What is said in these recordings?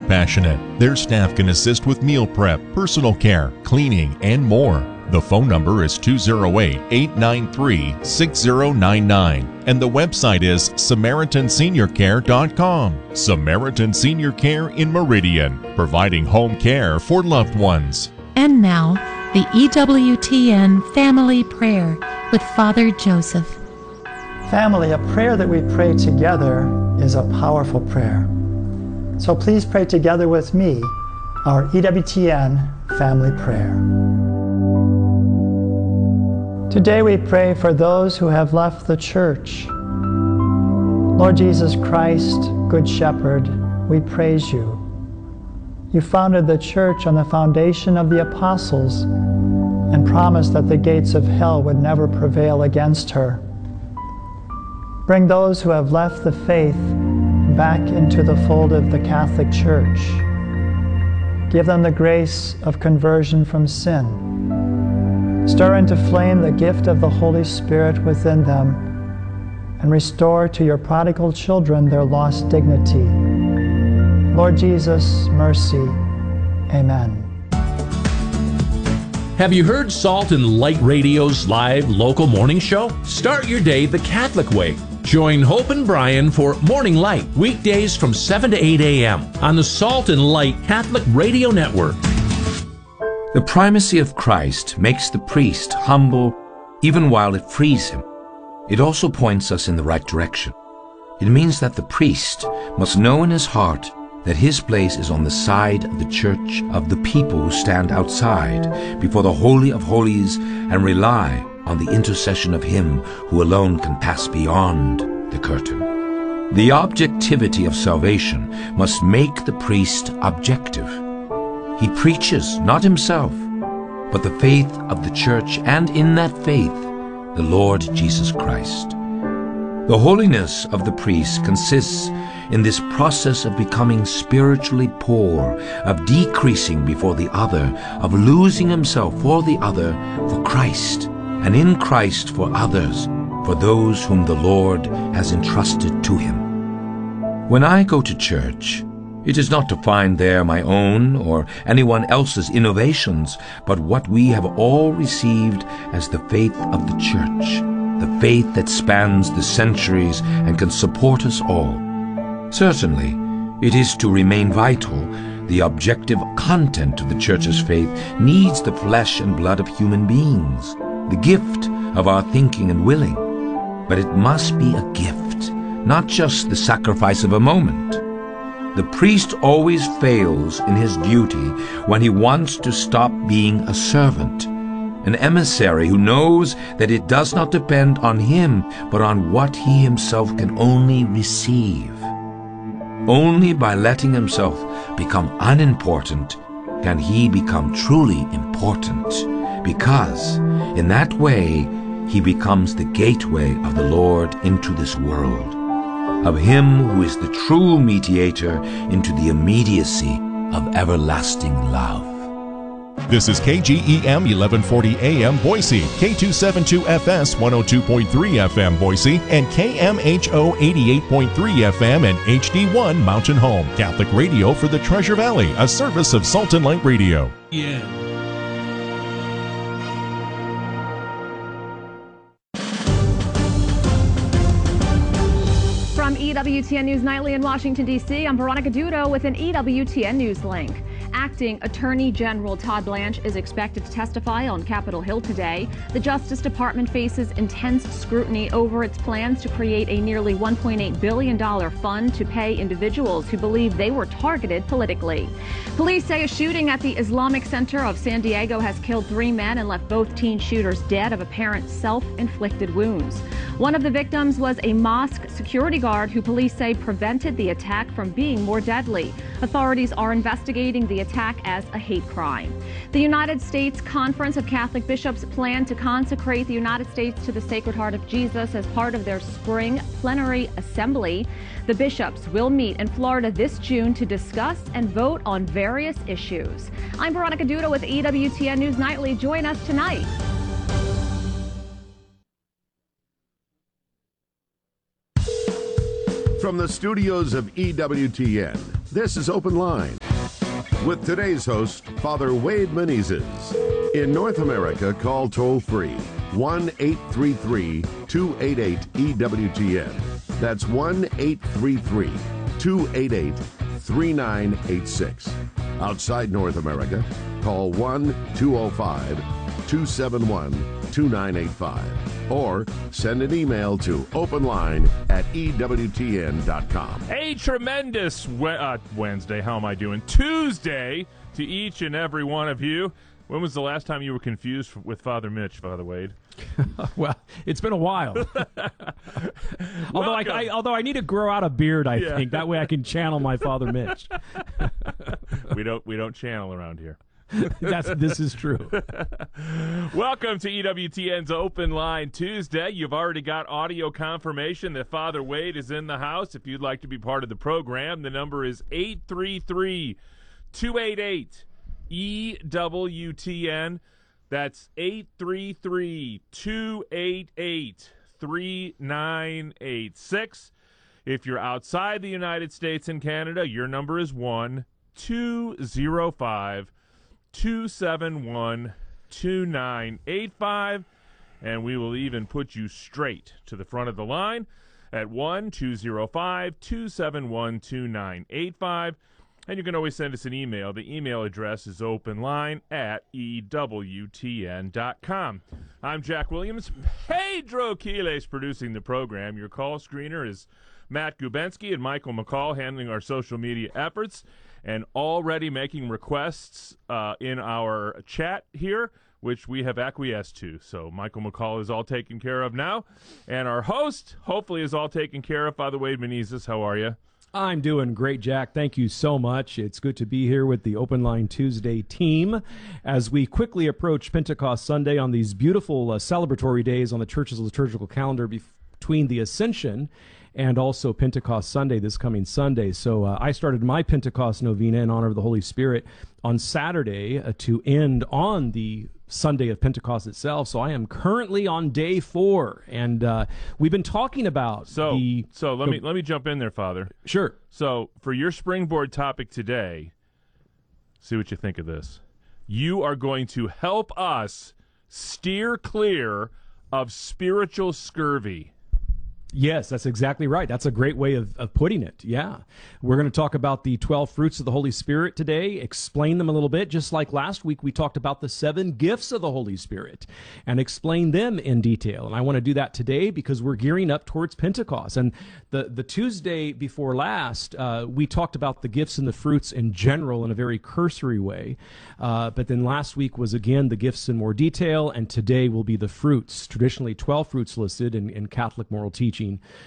compassionate. Their staff can assist with meal prep, personal care, cleaning, and more. The phone number is 208-893-6099, and the website is SamaritanSeniorCare.com. Samaritan Senior Care in Meridian, providing home care for loved ones. And now, the EWTN Family Prayer with Father Joseph. Family, a prayer that we pray together is a powerful prayer. So please pray together with me our EWTN Family Prayer. Today we pray for those who have left the church. Lord Jesus Christ, Good Shepherd, we praise you. You founded the church on the foundation of the apostles and promised that the gates of hell would never prevail against her. Bring those who have left the faith back into the fold of the Catholic Church. Give them the grace of conversion from sin. Stir into flame the gift of the Holy Spirit within them, and restore to your prodigal children their lost dignity. Lord Jesus, mercy. Amen. Have you heard Salt and Light Radio's live local morning show? Start your day the Catholic way. Join Hope and Brian for Morning Light, weekdays from 7 to 8 a.m. on the Salt and Light Catholic Radio Network. The primacy of Christ makes the priest humble even while it frees him. It also points us in the right direction. It means that the priest must know in his heart that his place is on the side of the church of the people who stand outside before the Holy of Holies and rely on the intercession of him who alone can pass beyond the curtain. The objectivity of salvation must make the priest objective. He preaches not himself, but the faith of the church, and in that faith, the Lord Jesus Christ. The holiness of the priest consists in this process of becoming spiritually poor, of decreasing before the other, of losing himself for the other, for Christ, and in Christ for others, for those whom the Lord has entrusted to him. When I go to church, it is not to find there my own or anyone else's innovations, but what we have all received as the faith of the church, the faith that spans the centuries and can support us all. Certainly, it is to remain vital. The objective content of the church's faith needs the flesh and blood of human beings, the gift of our thinking and willing. But it must be a gift, not just the sacrifice of a moment. The priest always fails in his duty when he wants to stop being a servant, an emissary who knows that it does not depend on him, but on what he himself can only receive. Only by letting himself become unimportant can he become truly important, because in that way he becomes the gateway of the Lord into this world, of him who is the true mediator into the immediacy of everlasting love. This is KGEM 1140 AM Boise, K272FS 102.3 FM Boise, and KMHO 88.3 FM and HD1 Mountain Home. Catholic radio for the Treasure Valley, a service of Salt and Light Radio. Yeah. From EWTN News Nightly in Washington, D.C., I'm Veronica Dudo with an EWTN News link. Acting Attorney General Todd Blanche is expected to testify on Capitol Hill today. The Justice Department faces intense scrutiny over its plans to create a nearly $1.8 billion fund to pay individuals who believe they were targeted politically. Police say a shooting at the Islamic Center of San Diego has killed 3 men and left both teen shooters dead of apparent self-inflicted wounds. One of the victims was a mosque security guard who police say prevented the attack from being more deadly. Authorities are investigating the attack as a hate crime. The United States Conference of Catholic Bishops plan to consecrate the United States to the Sacred Heart of Jesus as part of their spring plenary assembly. The bishops will meet in Florida this June to discuss and vote on various issues. I'm Veronica Duda with EWTN News Nightly. Join us tonight. From the studios of EWTN, this is Open Line. with today's host, Father Wade Menezes. In North America, call toll-free 1-833-288-EWTN. That's 1-833-288-3986. Outside North America, call 1-205-271-2985 or send an email to openline@ewtn.com. A tremendous Wednesday, how am I doing? Tuesday to each and every one of you. When was the last time you were confused with Father Mitch, Father Wade? Well, it's been a while. although I need to grow out a beard, I think. That way I can channel my Father Mitch. We don't channel around here. This is true. Welcome to EWTN's Open Line Tuesday. You've already got audio confirmation that Father Wade is in the house. If you'd like to be part of the program, the number is 833-288-EWTN. That's 833-288-3986. If you're outside the United States and Canada, your number is 1-205-271-2985, and we will even put you straight to the front of the line at 1-205-271-2985. And you can always send us an email. The email address is openline@ewtn.com. I'm Jack Williams. Pedro Quiles producing the program. Your call screener is Matt Gubensky and Michael McCall handling our social media efforts and already making requests in our chat here, which we have acquiesced to. So Michael McCall is all taken care of now. And our host, hopefully, is all taken care of. Father Wade Menezes, how are you? I'm doing great, Jack. Thank you so much. It's good to be here with the Open Line Tuesday team as we quickly approach Pentecost Sunday on these beautiful celebratory days on the church's liturgical calendar between the Ascension and also Pentecost Sunday this coming Sunday. So I started my Pentecost novena in honor of the Holy Spirit on Saturday to end on the Sunday of Pentecost itself. So I am currently on day 4, and we've been talking about So let me jump in there, Father. Sure. So for your springboard topic today, see what you think of this. You are going to help us steer clear of spiritual scurvy. Yes, that's exactly right. That's a great way of putting it. Yeah. We're going to talk about the 12 fruits of the Holy Spirit today, explain them a little bit, just like last week we talked about the 7 gifts of the Holy Spirit and explain them in detail. And I want to do that today because we're gearing up towards Pentecost. And the Tuesday before last, we talked about the gifts and the fruits in general in a very cursory way. But then last week was, again, the gifts in more detail, and today will be the fruits, traditionally 12 fruits listed in Catholic moral teaching.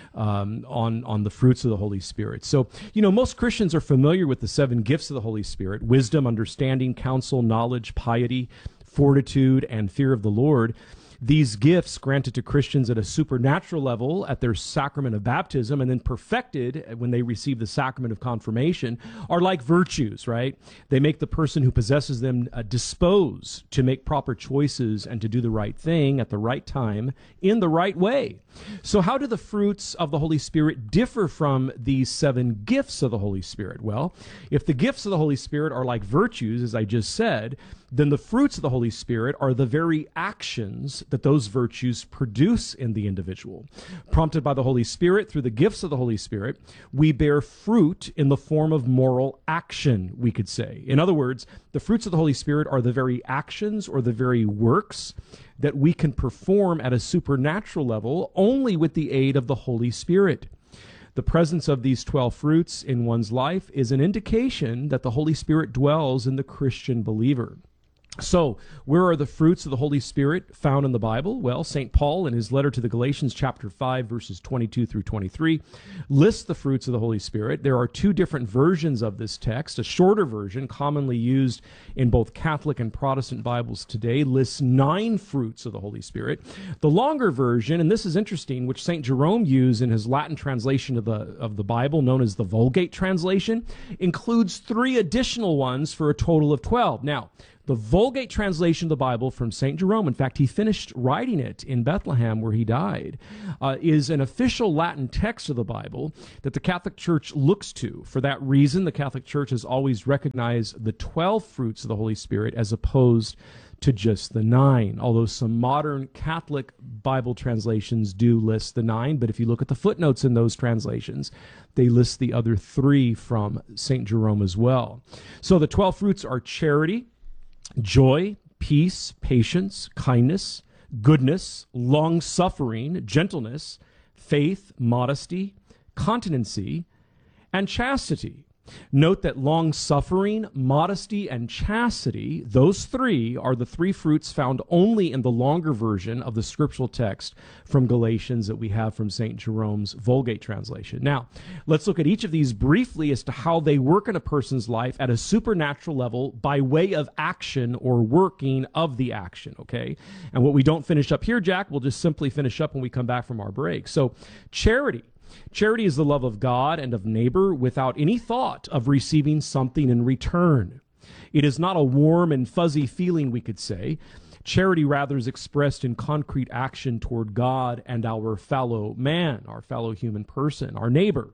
On the fruits of the Holy Spirit. So, most Christians are familiar with the 7 gifts of the Holy Spirit: wisdom, understanding, counsel, knowledge, piety, fortitude, and fear of the Lord. These gifts granted to Christians at a supernatural level at their sacrament of baptism and then perfected when they receive the sacrament of confirmation are like virtues, right? They make the person who possesses them disposed to make proper choices and to do the right thing at the right time in the right way. So how do the fruits of the Holy Spirit differ from these 7 gifts of the Holy Spirit? Well, if the gifts of the Holy Spirit are like virtues, as I just said, then the fruits of the Holy Spirit are the very actions that those virtues produce in the individual. Prompted by the Holy Spirit through the gifts of the Holy Spirit, we bear fruit in the form of moral action, we could say. In other words, the fruits of the Holy Spirit are the very actions or the very works that we can perform at a supernatural level only with the aid of the Holy Spirit. The presence of these 12 fruits in one's life is an indication that the Holy Spirit dwells in the Christian believer. So, where are the fruits of the Holy Spirit found in the Bible? Well, St. Paul, in his letter to the Galatians, chapter 5, verses 22 through 23, lists the fruits of the Holy Spirit. There are 2 different versions of this text. A shorter version, commonly used in both Catholic and Protestant Bibles today, lists 9 fruits of the Holy Spirit. The longer version, and this is interesting, which St. Jerome used in his Latin translation of the Bible, known as the Vulgate translation, includes 3 additional ones for a total of 12. Now, The Vulgate translation of the Bible from St. Jerome, in fact, he finished writing it in Bethlehem where he died, is an official Latin text of the Bible that the Catholic Church looks to. For that reason, the Catholic Church has always recognized the 12 fruits of the Holy Spirit as opposed to just the 9, although some modern Catholic Bible translations do list the 9, but if you look at the footnotes in those translations, they list the other 3 from St. Jerome as well. So the 12 fruits are charity, joy, peace, patience, kindness, goodness, long-suffering, gentleness, faith, modesty, continency, and chastity. Note that long-suffering, modesty, and chastity, those 3 are the 3 fruits found only in the longer version of the scriptural text from Galatians that we have from St. Jerome's Vulgate translation. Now, let's look at each of these briefly as to how they work in a person's life at a supernatural level by way of action or working of the action, okay? And what we don't finish up here, Jack, we'll just simply finish up when we come back from our break. So, charity. Charity is the love of God and of neighbor without any thought of receiving something in return. It is not a warm and fuzzy feeling, we could say. Charity rather is expressed in concrete action toward God and our fellow man, our fellow human person, our neighbor.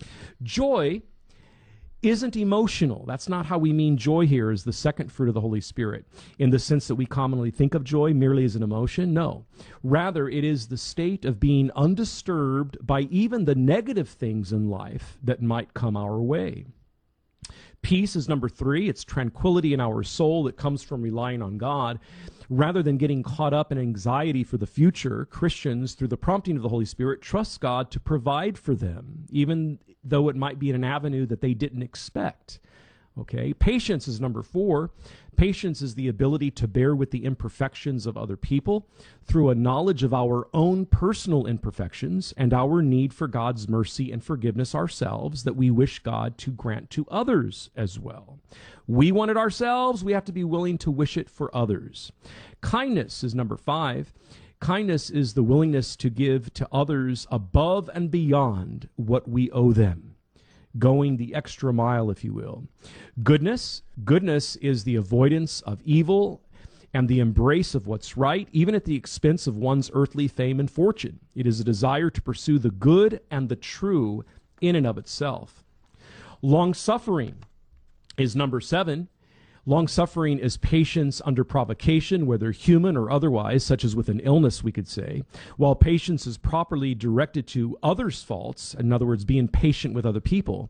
Joy isn't emotional. That's not how we mean joy here as the second fruit of the Holy Spirit, in the sense that we commonly think of joy merely as an emotion. No. Rather, it is the state of being undisturbed by even the negative things in life that might come our way. Peace is number 3. It's tranquility in our soul that comes from relying on God. Rather than getting caught up in anxiety for the future, Christians, through the prompting of the Holy Spirit, trust God to provide for them, even though it might be in an avenue that they didn't expect. Okay, patience is number 4. Patience is the ability to bear with the imperfections of other people through a knowledge of our own personal imperfections and our need for God's mercy and forgiveness ourselves that we wish God to grant to others as well. We want it ourselves, we have to be willing to wish it for others. Kindness is number 5. Kindness is the willingness to give to others above and beyond what we owe them, going the extra mile, if you will. Goodness is the avoidance of evil and the embrace of what's right, even at the expense of one's earthly fame and fortune. It is a desire to pursue the good and the true in and of itself. Long-suffering is number 7. Long-suffering is patience under provocation, whether human or otherwise, such as with an illness, we could say. While patience is properly directed to others' faults, in other words, being patient with other people,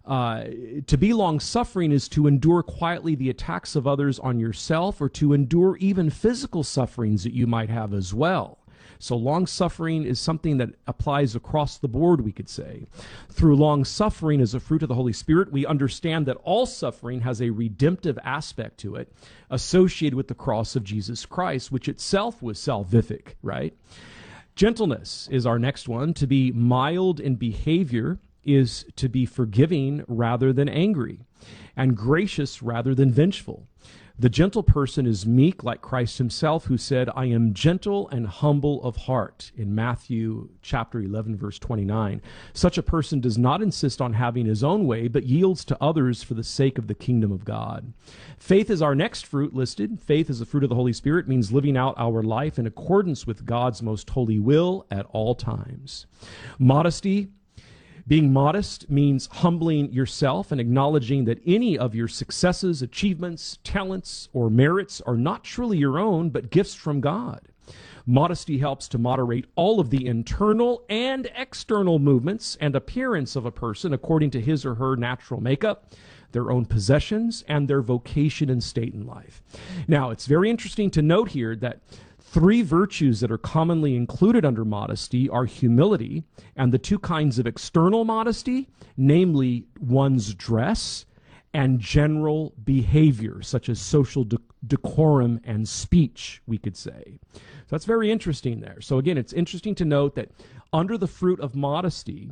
to be long-suffering is to endure quietly the attacks of others on yourself or to endure even physical sufferings that you might have as well. So long-suffering is something that applies across the board, we could say. Through long-suffering as a fruit of the Holy Spirit, we understand that all suffering has a redemptive aspect to it associated with the cross of Jesus Christ, which itself was salvific, right? Gentleness is our next one. To be mild in behavior is to be forgiving rather than angry, and gracious rather than vengeful. The gentle person is meek like Christ himself, who said, I am gentle and humble of heart, in Matthew chapter 11, verse 29. Such a person does not insist on having his own way, but yields to others for the sake of the kingdom of God. Faith is our next fruit listed. Faith is the fruit of the Holy Spirit, means living out our life in accordance with God's most holy will at all times. Modesty. Being modest means humbling yourself and acknowledging that any of your successes, achievements, talents, or merits are not truly your own, but gifts from God. Modesty helps to moderate all of the internal and external movements and appearance of a person according to his or her natural makeup, their own possessions, and their vocation and state in life. Now, it's very interesting to note here that 3 virtues that are commonly included under modesty are humility and the 2 kinds of external modesty, namely one's dress and general behavior, such as social decorum and speech, we could say. So that's very interesting there. So again, it's interesting to note that under the fruit of modesty,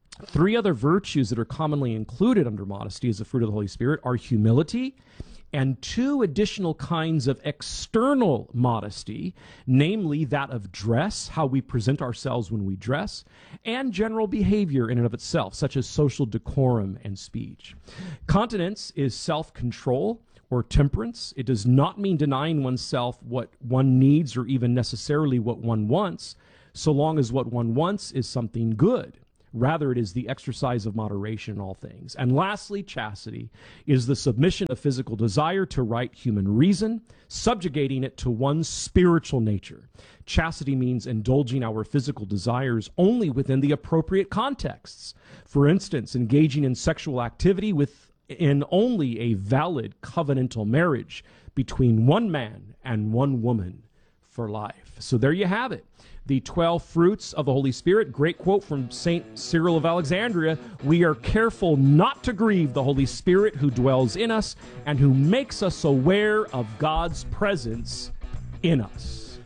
3 other virtues that are commonly included under modesty as a fruit of the Holy Spirit are humility and 2 additional kinds of external modesty, namely that of dress, how we present ourselves when we dress, and general behavior in and of itself, such as social decorum and speech. Continence is self-control, or temperance. It does not mean denying oneself what one needs or even necessarily what one wants, so long as what one wants is something good. Rather, it is the exercise of moderation in all things. And lastly, chastity is the submission of physical desire to right human reason, subjugating it to one's spiritual nature. Chastity means indulging our physical desires only within the appropriate contexts. For instance, engaging in sexual activity within only a valid covenantal marriage between one man and one woman for life. So there you have it. The 12 fruits of the Holy Spirit. Great quote from St. Cyril of Alexandria. We are careful not to grieve the Holy Spirit who dwells in us and who makes us aware of God's presence in us.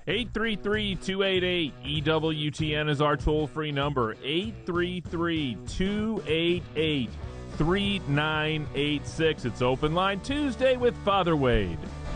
833-288-EWTN is our toll-free number. 833-288-3986. It's Open Line Tuesday with Father Wade.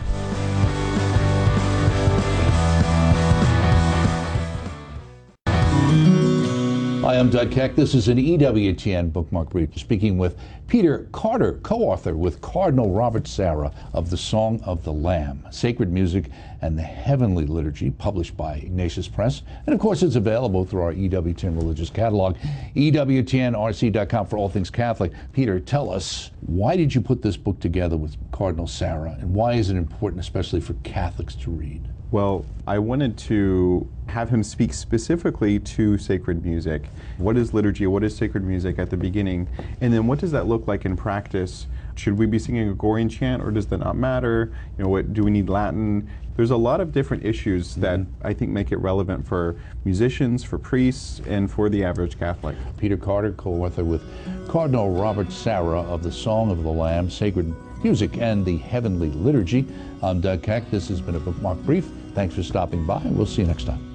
Hi, I'm Doug Keck. This is an EWTN Bookmark Brief, speaking with Peter Carter, co-author with Cardinal Robert Sarah of The Song of the Lamb, Sacred Music and the Heavenly Liturgy, published by Ignatius Press. And of course, it's available through our EWTN religious catalog, EWTNRC.com for all things Catholic. Peter, tell us, why did you put this book together with Cardinal Sarah, and why is it important, especially for Catholics, to read? Well, I wanted to have him speak specifically to sacred music. What is liturgy? What is sacred music at the beginning? And then what does that look like in practice? Should we be singing a Gregorian chant, or does that not matter? You know, what do we need Latin? There's a lot of different issues that I think make it relevant for musicians, for priests, and for the average Catholic. Peter Carter, co-author with Cardinal Robert Sarah of The Song of the Lamb, Sacred Music and the Heavenly Liturgy. I'm Doug Keck. This has been a Bookmark Brief. Thanks for stopping by. We'll see you next time.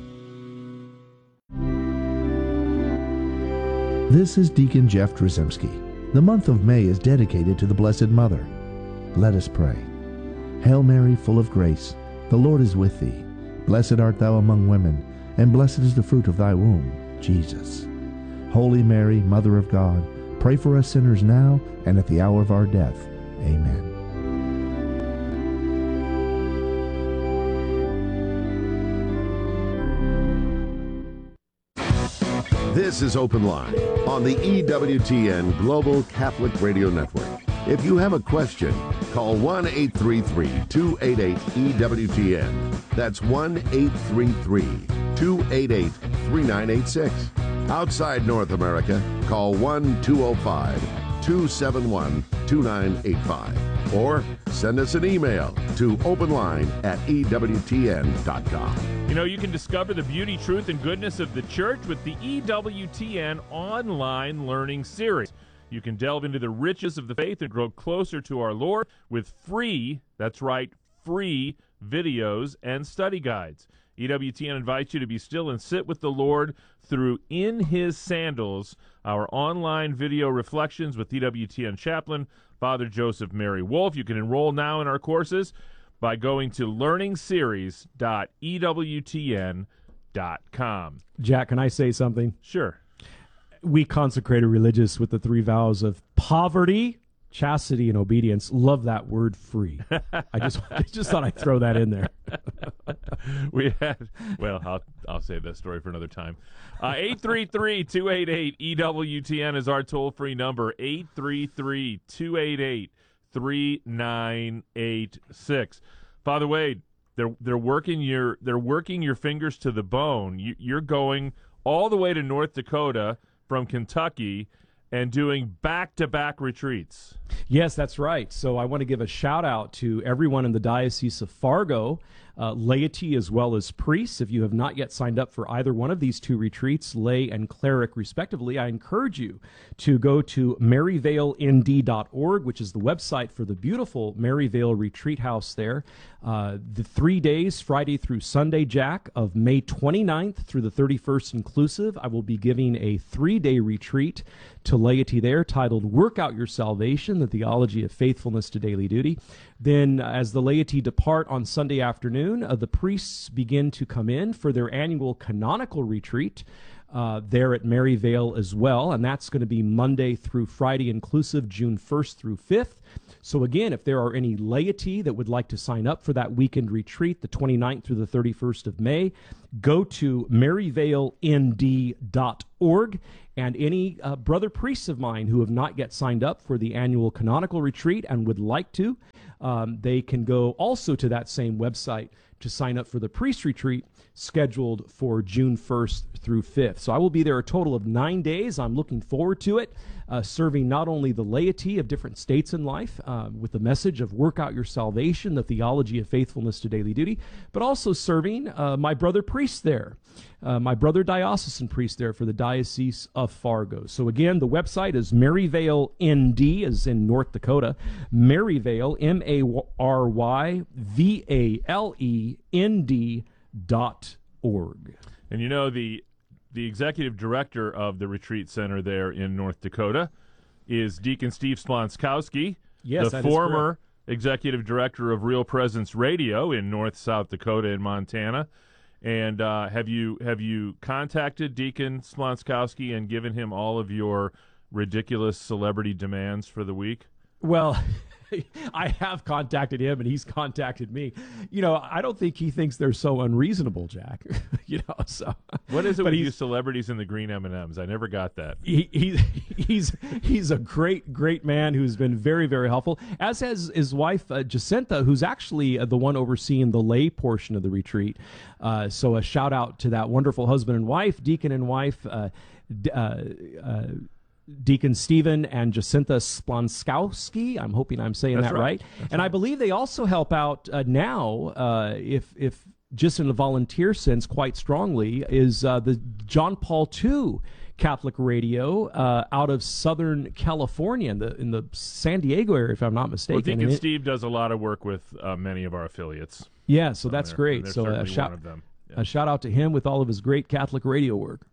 This is Deacon Jeff Drzymski. The month of May is dedicated to the Blessed Mother. Let us pray. Hail Mary, full of grace, the Lord is with thee. Blessed art thou among women, and blessed is the fruit of thy womb, Jesus. Holy Mary, Mother of God, pray for us sinners now and at the hour of our death. Amen. This is Open Line on the EWTN Global Catholic Radio Network. If you have a question, call 1-833-288-EWTN. That's 1-833-288-3986. Outside North America, call 1-205-271-2985. Or send us an email to openline@EWTN.com. You know, you can discover the beauty, truth, and goodness of the Church with the EWTN online learning series. You can delve into the riches of the faith and grow closer to our Lord with free, that's right, free videos and study guides. EWTN invites you to be still and sit with the Lord through In His Sandals, our online video reflections with EWTN chaplain, Father Joseph Mary Wolf. You can enroll now in our courses by going to learningseries.ewtn.com. Jack, can I say something? Sure. We consecrated religious with the 3 vows of poverty, chastity, and obedience. Love that word, free. I just thought I'd throw that in there. We had, well, I'll save that story for another time. 833-288-EWTN is our toll-free number, 833-288-3986. Father Wade, they're working your fingers to the bone. You're going all the way to North Dakota from Kentucky and doing back-to-back retreats. Yes, that's right. So I want to give a shout-out to everyone in the Diocese of Fargo, laity as well as priests. If you have not yet signed up for either one of these 2 retreats, lay and cleric respectively, I encourage you to go to maryvalend.org, which is the website for the beautiful Maryvale Retreat House there. The 3 days, Friday through Sunday, Jack, of May 29th through the 31st inclusive, I will be giving a 3-day retreat to laity there titled Work Out Your Salvation, the Theology of Faithfulness to Daily Duty. Then as the laity depart on Sunday afternoon, the priests begin to come in for their annual canonical retreat. there at Maryvale as well, and that's going to be Monday through Friday inclusive, June 1st through 5th. So again, if there are any laity that would like to sign up for that weekend retreat, the 29th through the 31st of May, go to maryvalend.org, and any brother priests of mine who have not yet signed up for the annual canonical retreat and would like to, they can go also to that same website to sign up for the priest retreat scheduled for June 1st through 5th. So I will be there a total of 9 days. I'm looking forward to it, serving not only the laity of different states in life with the message of work out your salvation, the theology of faithfulness to daily duty, but also serving my brother priest there, my brother diocesan priest there for the Diocese of Fargo. So again, the website is Maryvale ND, as in North Dakota, Maryvale, MaryValeND.org. And you know, the executive director of the retreat center there in North Dakota is Deacon Steve Splonskowski, yes, the former executive director of Real Presence Radio in North South Dakota and Montana. And have you contacted Deacon Splonskowski and given him all of your ridiculous celebrity demands for the week? Well, I have contacted him, and he's contacted me. You know, I don't think he thinks they're so unreasonable, Jack. You know, so what is it with you celebrities in the green M&Ms? I never got that. He's a great man who's been very, very helpful, as has his wife Jacinta, who's actually the one overseeing the lay portion of the retreat. So a shout out to that wonderful husband and wife, deacon and wife. Deacon Stephen and Jacinta Splonskowski. I'm hoping I'm saying that right. And I believe they also help out now, if just in a volunteer sense, quite strongly, is the John Paul II Catholic Radio out of Southern California in the San Diego area, if I'm not mistaken. Well, Deacon Steve does a lot of work with many of our affiliates. Yeah, so that's great. So a shout out to him with all of his great Catholic radio work.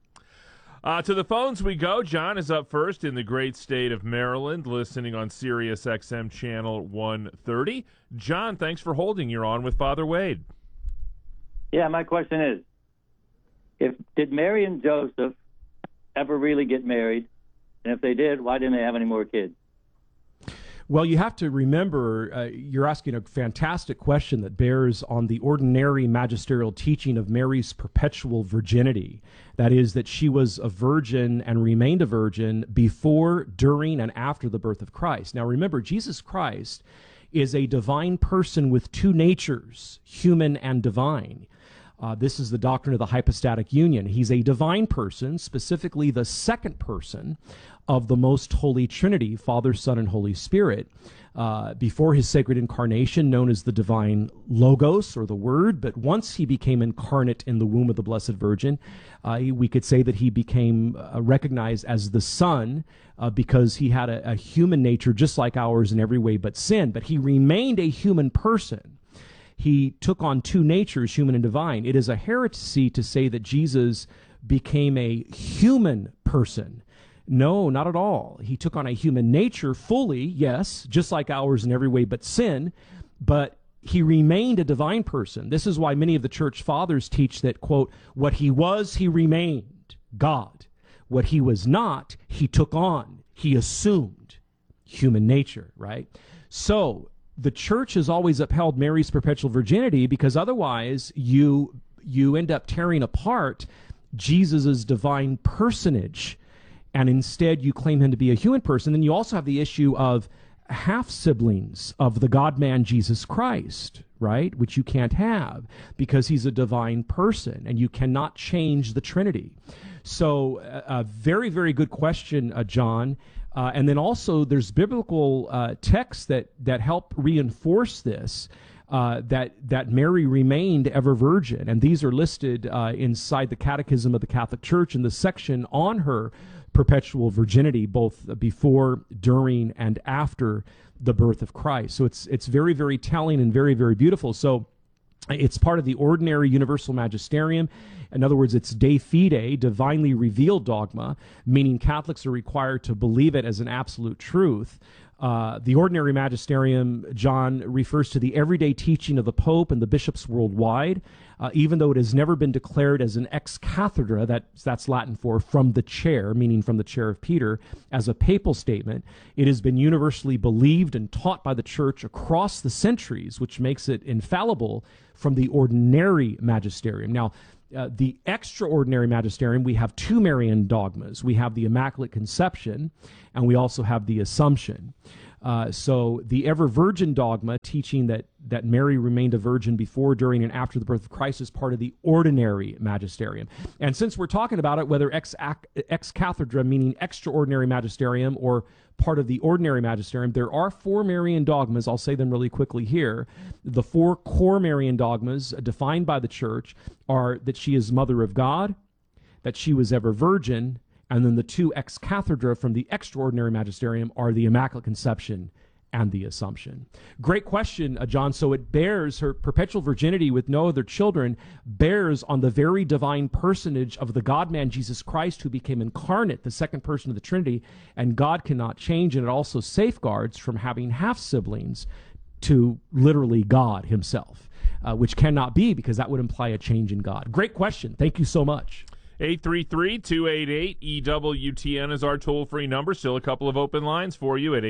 To the phones we go. John is up first in the great state of Maryland, listening on Sirius XM Channel 130. John, thanks for holding. You're on with Father Wade. Yeah, my question is, did Mary and Joseph ever really get married? And if they did, why didn't they have any more kids? Well, you have to remember, you're asking a fantastic question that bears on the ordinary magisterial teaching of Mary's perpetual virginity. That is, that she was a virgin and remained a virgin before, during, and after the birth of Christ. Now, remember, Jesus Christ is a divine person with two natures, human and divine. This is the doctrine of the hypostatic union. He's a divine person, specifically the second person of the most holy Trinity, Father, Son, and Holy Spirit, before his sacred incarnation, known as the divine Logos, or the Word. But once he became incarnate in the womb of the Blessed Virgin, we could say that he became recognized as the Son, because he had a human nature just like ours in every way but sin. But he remained a human person. He took on two natures, human and divine. It is a heresy to say that Jesus became a human person. No, not at all. He took on a human nature fully, yes, just like ours in every way but sin, but he remained a divine person. This is why many of the church fathers teach that, quote, what he was, he remained, God. What he was not, he took on, he assumed human nature, right? So the church has always upheld Mary's perpetual virginity, because otherwise you end up tearing apart Jesus' divine personage, and instead you claim him to be a human person. Then you also have the issue of half-siblings of the God-man Jesus Christ, right, which you can't have because he's a divine person, and you cannot change the Trinity. So a very, very good question, John. And then also there's biblical texts that help reinforce this, that Mary remained ever virgin. And these are listed inside the Catechism of the Catholic Church in the section on her perpetual virginity, both before, during, and after the birth of Christ. So it's very, very telling and very, very beautiful. So it's part of the ordinary universal magisterium. In other words, it's de fide, divinely revealed dogma, meaning Catholics are required to believe it as an absolute truth. The ordinary magisterium, John, refers to the everyday teaching of the Pope and the bishops worldwide, even though it has never been declared as an ex cathedra, that's Latin for from the chair, meaning from the chair of Peter, as a papal statement. It has been universally believed and taught by the Church across the centuries, which makes it infallible from the ordinary magisterium. Now, the extraordinary magisterium, we have two Marian dogmas. We have the Immaculate Conception, and we also have the Assumption. So the ever-virgin dogma, teaching that Mary remained a virgin before, during, and after the birth of Christ, is part of the ordinary magisterium. And since we're talking about it, whether ex cathedra, meaning extraordinary magisterium, or part of the ordinary magisterium, there are four Marian dogmas. I'll say them really quickly here. The four core Marian dogmas defined by the Church are that she is Mother of God, that she was ever virgin, and then the two ex cathedra from the extraordinary magisterium are the Immaculate Conception and the Assumption. Great question, John. So it bears, her perpetual virginity with no other children bears on the very divine personage of the God-man Jesus Christ, who became incarnate, the second person of the Trinity, and God cannot change, and it also safeguards from having half-siblings to literally God himself, which cannot be, because that would imply a change in God. Great question. Thank you so much. 833-288-EWTN is our toll-free number. Still a couple of open lines for you at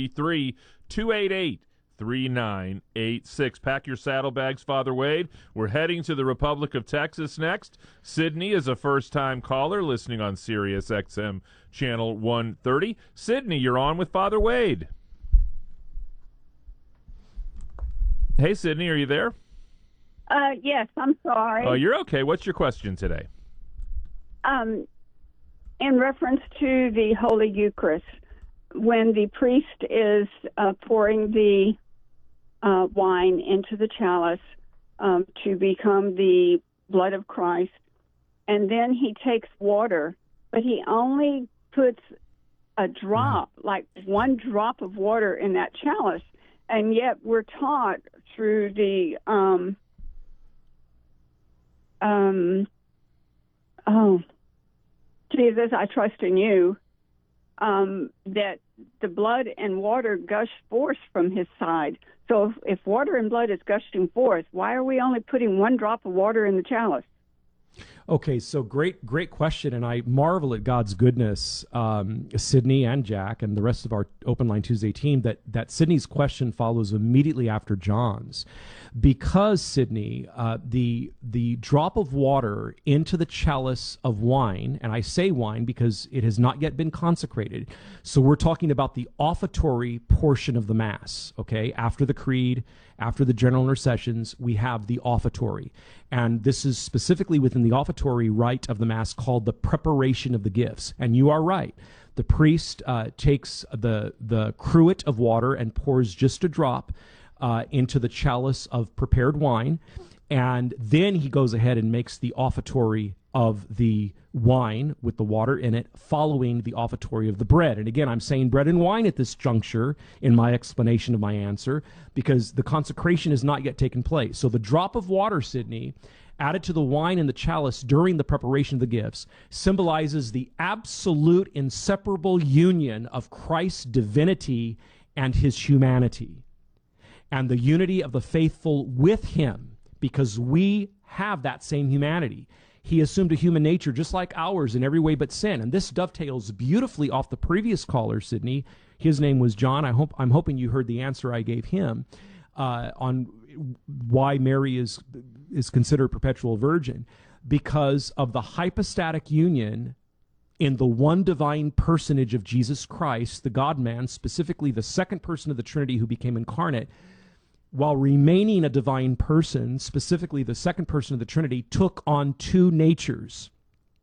833-288-3986. Pack your saddlebags, Father Wade. We're heading to the Republic of Texas next. Sydney is a first-time caller listening on Sirius XM Channel 130. Sydney, you're on with Father Wade. Hey, Sydney, are you there? Yes, I'm sorry. Oh, you're okay. What's your question today? In reference to the Holy Eucharist, when the priest is pouring the wine into the chalice to become the blood of Christ, and then he takes water, but he only puts a drop, like one drop of water in that chalice, and yet we're taught through the Jesus, I trust in you, that the blood and water gush forth from his side. So if water and blood is gushing forth, why are we only putting one drop of water in the chalice? Okay, so great question, and I marvel at God's goodness, Sydney and Jack and the rest of our Open Line Tuesday team, that Sydney's question follows immediately after John's. Because, Sydney, the drop of water into the chalice of wine, and I say wine because it has not yet been consecrated, so we're talking about the offertory portion of the Mass, okay? After the Creed, after the general intercessions, we have the offertory. And this is specifically within the offertory rite of the Mass called the preparation of the gifts. And you are right. The priest takes the cruet of water and pours just a drop into the chalice of prepared wine, and then he goes ahead and makes the offertory of the wine with the water in it, following the offertory of the bread. And again, I'm saying bread and wine at this juncture in my explanation of my answer, because the consecration has not yet taken place. So the drop of water, Sydney, added to the wine in the chalice during the preparation of the gifts, symbolizes the absolute inseparable union of Christ's divinity and his humanity, and the unity of the faithful with him, because we have that same humanity. He assumed a human nature just like ours in every way but sin. And this dovetails beautifully off the previous caller, Sydney. His name was John. I'm hoping you heard the answer I gave him on why Mary is considered perpetual virgin. Because of the hypostatic union in the one divine personage of Jesus Christ, the God-man, specifically the second person of the Trinity who became incarnate, while remaining a divine person, specifically the second person of the Trinity, took on two natures,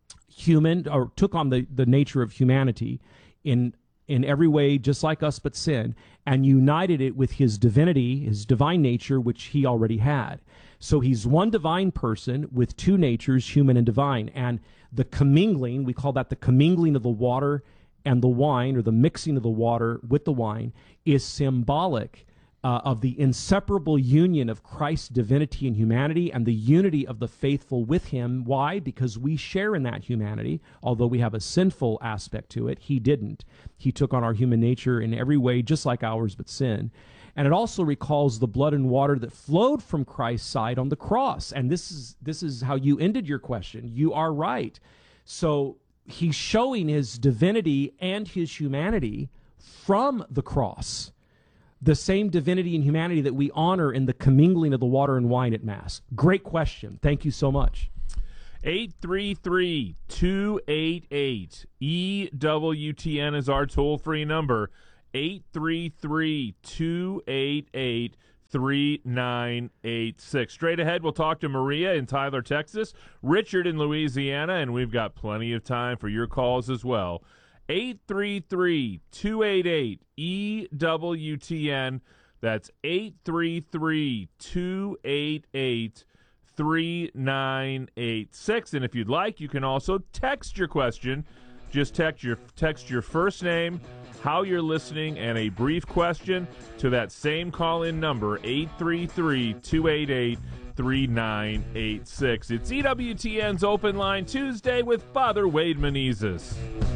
took on the nature of humanity in every way, just like us, but sin, and united it with his divinity, his divine nature, which he already had. So he's one divine person with two natures, human and divine. And the commingling, we call that the commingling of the water and the wine, or the mixing of the water with the wine, is symbolic of the inseparable union of Christ's divinity and humanity and the unity of the faithful with him. Why? Because we share in that humanity. Although we have a sinful aspect to it, he didn't. He took on our human nature in every way, just like ours, but sin. And it also recalls the blood and water that flowed from Christ's side on the cross. And this is how you ended your question. You are right. So he's showing his divinity and his humanity from the cross. The same divinity and humanity that we honor in the commingling of the water and wine at Mass. Great question. Thank you so much. 833-288 EWTN is our toll-free number. 833-288-3986. Straight ahead, we'll talk to Maria in Tyler, Texas, Richard in Louisiana, and we've got plenty of time for your calls as well. 833-288-EWTN. That's 833-288-3986. And if you'd like, you can also text your question. Just text your first name, how you're listening, and a brief question to that same call-in number, 833-288-3986. It's EWTN's Open Line Tuesday with Father Wade Menezes.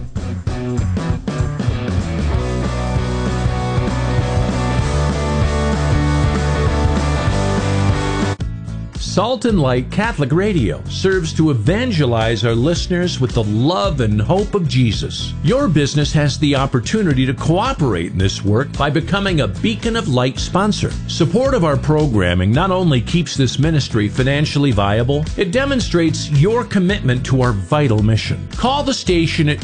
Salt and Light Catholic Radio serves to evangelize our listeners with the love and hope of Jesus. Your business has the opportunity to cooperate in this work by becoming a Beacon of Light sponsor. Support of our programming not only keeps this ministry financially viable, it demonstrates your commitment to our vital mission. Call the station at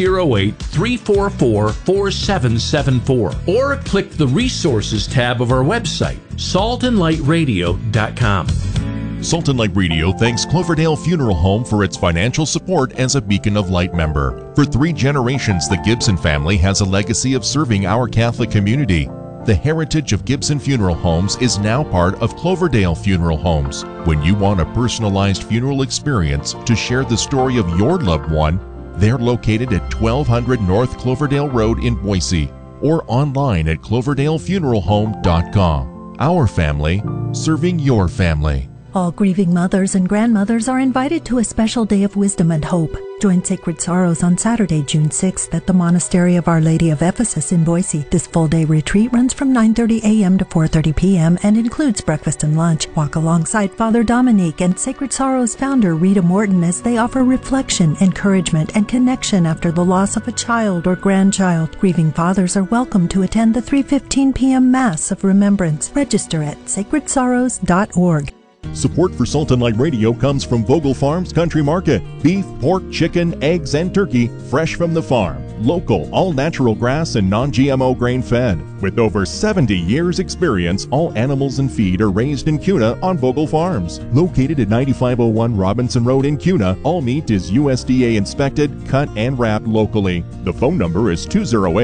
208-344-4774 or click the Resources tab of our website, saltandlightradio.com. Salt and Light Radio thanks Cloverdale Funeral Home for its financial support as a Beacon of Light member. For 3 generations, the Gibson family has a legacy of serving our Catholic community. The heritage of Gibson Funeral Homes is now part of Cloverdale Funeral Homes. When you want a personalized funeral experience to share the story of your loved one, they're located at 1200 North Cloverdale Road in Boise or online at cloverdalefuneralhome.com. Our family, serving your family. All grieving mothers and grandmothers are invited to a special day of wisdom and hope. Join Sacred Sorrows on Saturday, June 6th at the Monastery of Our Lady of Ephesus in Boise. This full-day retreat runs from 9:30 a.m. to 4:30 p.m. and includes breakfast and lunch. Walk alongside Father Dominique and Sacred Sorrows founder Rita Morton as they offer reflection, encouragement, and connection after the loss of a child or grandchild. Grieving fathers are welcome to attend the 3:15 p.m. Mass of Remembrance. Register at sacredsorrows.org. Support for Salt and Light Radio comes from Vogel Farms Country Market. Beef, pork, chicken, eggs, and turkey fresh from the farm. Local, all-natural grass and non-GMO grain-fed. With over 70 years' experience, all animals and feed are raised in Kuna on Vogel Farms. Located at 9501 Robinson Road in Kuna, all meat is USDA inspected, cut, and wrapped locally. The phone number is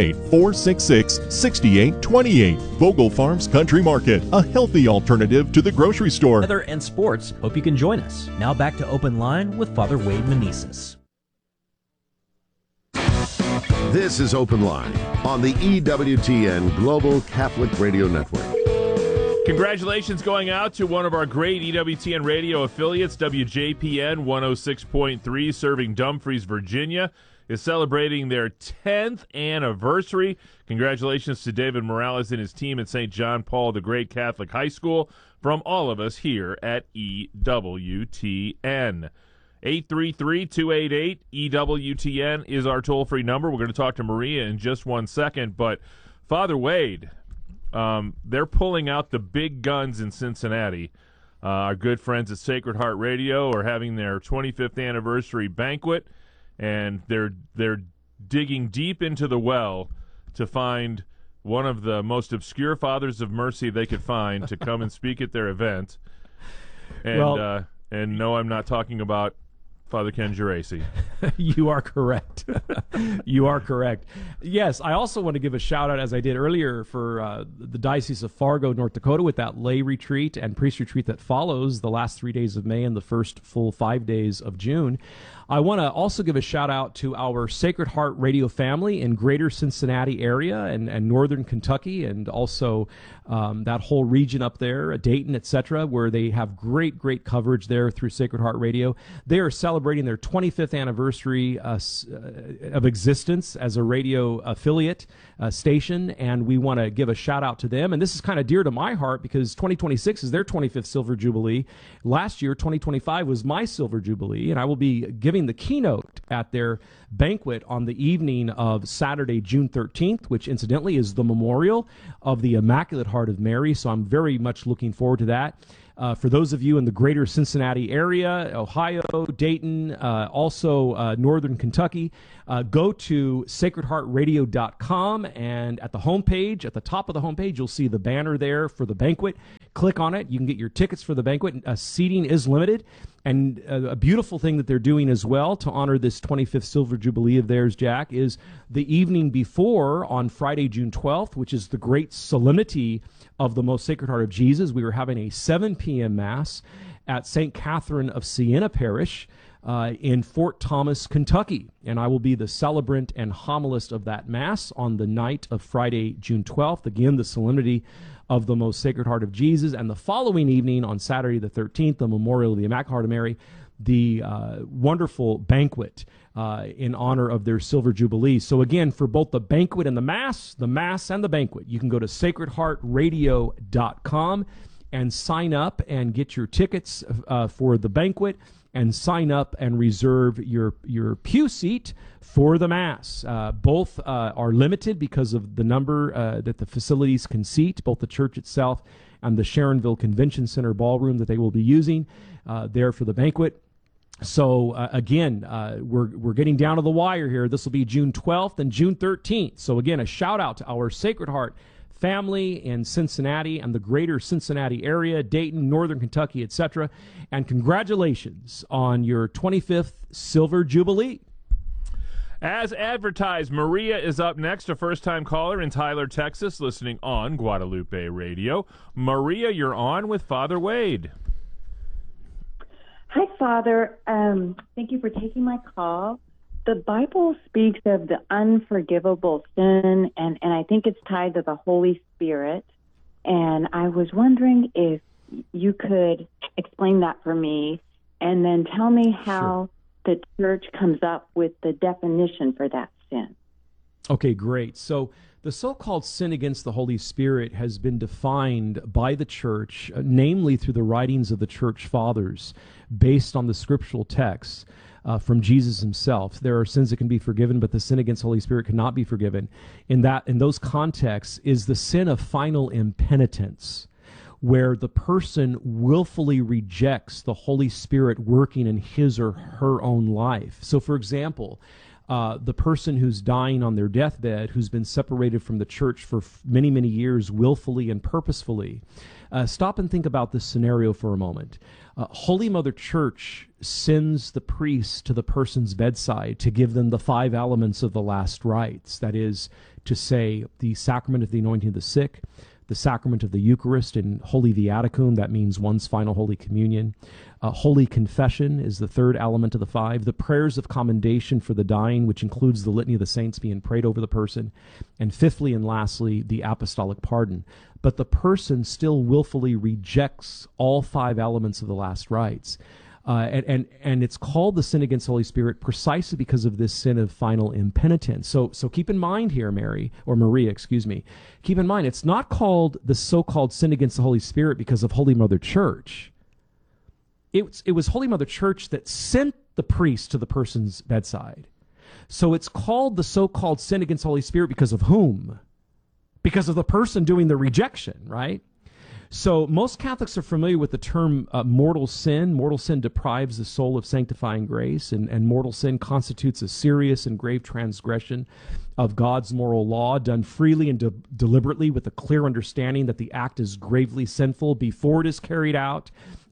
208-466-6828. Vogel Farms Country Market, a healthy alternative to the grocery store. Weather and sports. Hope you can join us. Now back to Open Line with Father Wade Menezes. This is Open Line on the EWTN Global Catholic Radio Network. Congratulations going out to one of our great EWTN radio affiliates, WJPN 106.3, serving Dumfries, Virginia, is celebrating their 10th anniversary. Congratulations to David Morales and his team at St. John Paul the Great Catholic High School from all of us here at EWTN. 833-288-EWTN is our toll-free number. We're going to talk to Maria in just one second, but Father Wade, they're pulling out the big guns in Cincinnati. Our good friends at Sacred Heart Radio are having their 25th anniversary banquet, and they're digging deep into the well to find one of the most obscure fathers of mercy they could find to come and speak at their event. And no, I'm not talking about Father Ken Geraci. You are correct. You are correct. Yes, I also want to give a shout out, as I did earlier, for the Diocese of Fargo, North Dakota, with that lay retreat and priest retreat that follows the last 3 days of May and the first full 5 days of June. I want to also give a shout out to our Sacred Heart radio family in greater Cincinnati area and northern Kentucky, and also that whole region up there, Dayton, etc., where they have great coverage there through Sacred Heart Radio. They are celebrating their 25th anniversary of existence as a radio affiliate station, and we want to give a shout out to them. And this is kind of dear to my heart because 2026 is their 25th Silver Jubilee. Last year, 2025, was my Silver Jubilee, and I will be giving the keynote at their banquet on the evening of Saturday, June 13th, which incidentally is the memorial of the Immaculate Heart of Mary. So I'm very much looking forward to that. For those of you in the greater Cincinnati area, Ohio, Dayton, also northern Kentucky, go to sacredheartradio.com, and at the homepage, at the top of the homepage, you'll see the banner there for the banquet. Click on it. You can get your tickets for the banquet. Seating is limited. And a beautiful thing that they're doing as well to honor this 25th Silver Jubilee of theirs, Jack, is the evening before, on Friday, June 12th, which is the great solemnity of the Most Sacred Heart of Jesus, we are having a 7 p.m. Mass at St. Catherine of Siena Parish in Fort Thomas, Kentucky. And I will be the celebrant and homilist of that Mass on the night of Friday, June 12th. Again, the solemnity of the Most Sacred Heart of Jesus. And the following evening, on Saturday the 13th, the memorial of the Immaculate Heart of Mary, the wonderful banquet in honor of their Silver Jubilee. So again, for both the banquet and the Mass and the banquet, you can go to sacredheartradio.com and sign up and get your tickets for the banquet, and sign up and reserve your pew seat for the Mass. Both are limited because of the number that the facilities can seat, both the church itself and the Sharonville Convention Center ballroom that they will be using there for the banquet. So again, we're getting down to the wire here. This will be June 12th and June 13th. So again, a shout out to our Sacred Heart family in Cincinnati and the greater Cincinnati area, Dayton, northern Kentucky, etc. And congratulations on your 25th Silver Jubilee. As advertised, Maria is up next, a first-time caller in Tyler, Texas, listening on Guadalupe Radio. Maria, you're on with Father Wade. Hi, Father. Thank you for taking my call. The Bible speaks of the unforgivable sin, and I think it's tied to the Holy Spirit. And I was wondering if you could explain that for me, and then tell me how the church comes up with the definition for that sin. Okay, great. So the so-called sin against the Holy Spirit has been defined by the church, namely through the writings of the church fathers, based on the scriptural texts from Jesus himself. There are sins that can be forgiven, but the sin against the Holy Spirit cannot be forgiven. In those contexts is the sin of final impenitence, where the person willfully rejects the Holy Spirit working in his or her own life. So, for example, the person who's dying on their deathbed, who's been separated from the church for many, many years, willfully and purposefully. Stop and think about this scenario for a moment. Holy Mother Church sends the priest to the person's bedside to give them the 5 elements of the last rites. That is to say, the sacrament of the anointing of the sick, the sacrament of the Eucharist and Holy Viaticum, that means one's final Holy Communion. Holy Confession is the 3rd element of the 5. The prayers of commendation for the dying, which includes the Litany of the Saints being prayed over the person. And 5thly and lastly, the Apostolic Pardon. But the person still willfully rejects all 5 elements of the last rites. And it's called the sin against the Holy Spirit precisely because of this sin of final impenitence. So keep in mind here, Maria, keep in mind, it's not called the so-called sin against the Holy Spirit because of Holy Mother Church. It was Holy Mother Church that sent the priest to the person's bedside. So it's called the so-called sin against the Holy Spirit because of whom? Because of the person doing the rejection, right? So most Catholics are familiar with the term mortal sin. Mortal sin deprives the soul of sanctifying grace, and mortal sin constitutes a serious and grave transgression of God's moral law, done freely and deliberately with a clear understanding that the act is gravely sinful before it is carried out,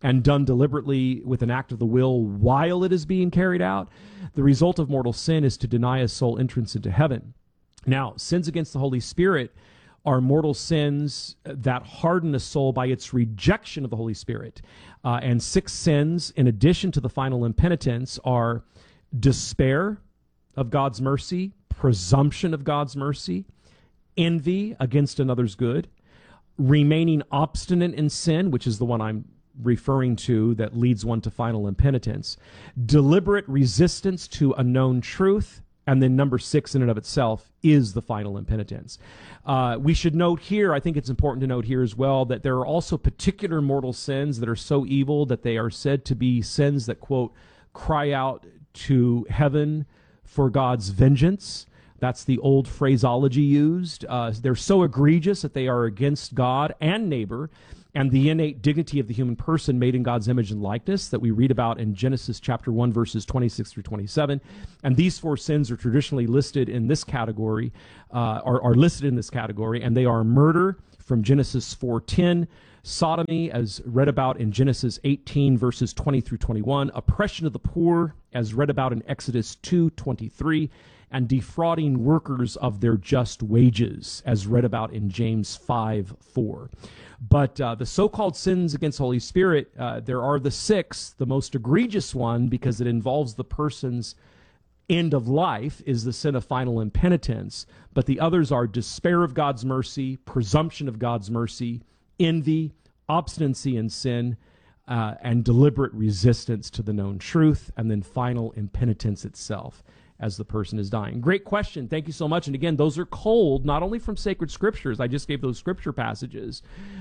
and done deliberately with an act of the will while it is being carried out, the result of mortal sin is to deny a soul entrance into heaven. Now, sins against the Holy Spirit are mortal sins that harden a soul by its rejection of the Holy Spirit. And 6 sins, in addition to the final impenitence, are despair of God's mercy, presumption of God's mercy, envy against another's good, remaining obstinate in sin, which is the one I'm referring to that leads one to final impenitence, deliberate resistance to a known truth, and then number 6 in and of itself is the final impenitence. We should note here, I think it's important to note here as well, that there are also particular mortal sins that are so evil that they are said to be sins that, quote, cry out to heaven for God's vengeance. That's the old phraseology used. They're so egregious that they are against God and neighbor and the innate dignity of the human person made in God's image and likeness that we read about in Genesis chapter 1, verses 26 through 27. And these 4 sins are traditionally listed in this category, are listed in this category, and they are murder from Genesis 4:10, sodomy as read about in Genesis 18, verses 20 through 21, oppression of the poor as read about in Exodus 2:23, and defrauding workers of their just wages, as read about in James 5:4. But the so-called sins against the Holy Spirit, there are the 6. The most egregious one, because it involves the person's end of life, is the sin of final impenitence. But the others are despair of God's mercy, presumption of God's mercy, envy, obstinacy in sin, and deliberate resistance to the known truth, and then final impenitence itself as the person is dying. Great question. Thank you so much. And again, those are culled not only from sacred scriptures. I just gave those scripture passages,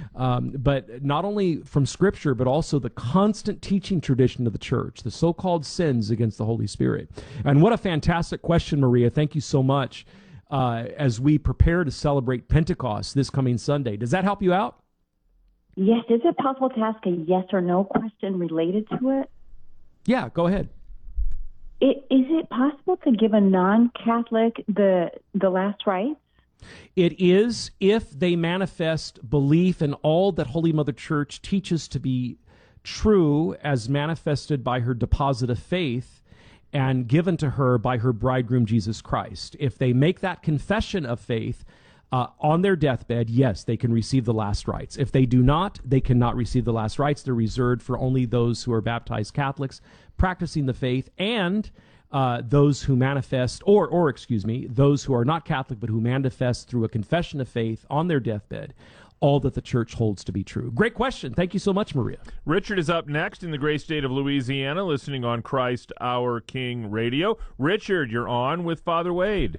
but not only from scripture, but also the constant teaching tradition of the church, the so-called sins against the Holy Spirit. And what a fantastic question, Maria. Thank you so much. As we prepare to celebrate Pentecost this coming Sunday, does that help you out? Yes. Is it possible to ask a yes or no question related to it? Yeah, go ahead. Is it possible to give a non-Catholic the last rites? It is, if they manifest belief in all that Holy Mother Church teaches to be true as manifested by her deposit of faith and given to her by her bridegroom, Jesus Christ. If they make that confession of faith on their deathbed, yes, they can receive the last rites. If they do not, they cannot receive the last rites. They're reserved for only those who are baptized Catholics practicing the faith, and those who manifest, or excuse me, those who are not Catholic but who manifest through a confession of faith on their deathbed all that the church holds to be true. Great question. Thank you so much, Maria. Richard is up next in the great state of Louisiana, listening on Christ Our King Radio. Richard, you're on with Father Wade.